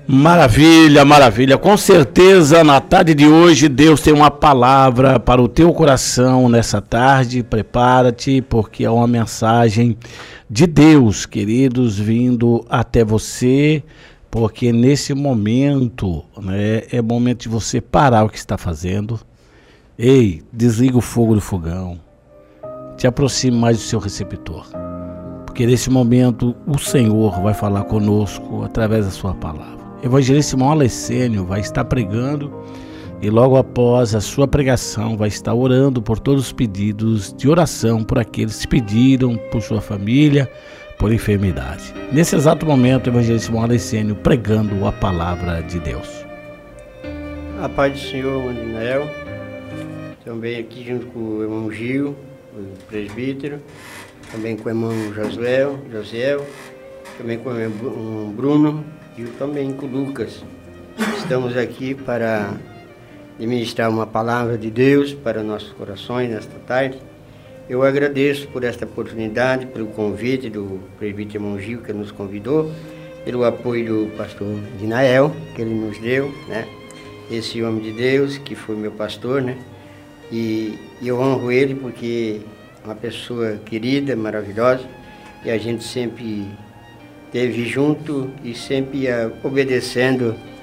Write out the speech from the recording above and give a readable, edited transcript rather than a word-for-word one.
Maravilha, maravilha. Com certeza, na tarde de hoje, Deus tem uma palavra para o teu coração nessa tarde. Prepara-te, porque é uma mensagem de Deus, queridos, vindo até você, porque nesse momento, né, é momento de você parar o que está fazendo. Ei, desliga o fogo do fogão. Te aproxime mais do seu receptor. Porque nesse momento o Senhor vai falar conosco através da sua palavra. Evangelista Simão Alessênio vai estar pregando e logo após a sua pregação vai estar orando por todos os pedidos de oração por aqueles que pediram, por sua família, por enfermidade. Nesse exato momento, o Evangelista Simão Alessênio pregando a palavra de Deus. A paz do Senhor, Mandinael, também aqui junto com o irmão Gil, o presbítero, também com o irmão Josiel, também com o irmão Bruno e também com o Lucas. Estamos aqui para ministrar uma palavra de Deus para nossos corações nesta tarde. Eu agradeço por esta oportunidade, pelo convite do presbítero irmão Gil, que nos convidou, pelo apoio do pastor Dinael, que ele nos deu, né? Esse homem de Deus, que foi meu pastor, né? E eu honro ele porque é uma pessoa querida, maravilhosa, e a gente sempre esteve junto e sempre obedecendo